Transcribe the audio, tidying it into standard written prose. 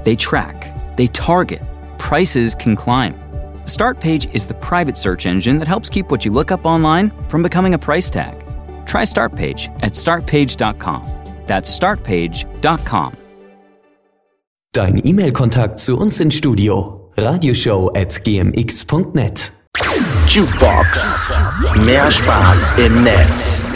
They track, they target, prices can climb. Startpage is the private search engine that helps keep what you look up online from becoming a price tag. Try Startpage at startpage.com. That's startpage.com. Dein E-Mail-Kontakt zu uns ins Studio. radioshow@gmx.net. Jukebox. Mehr Spaß im Netz.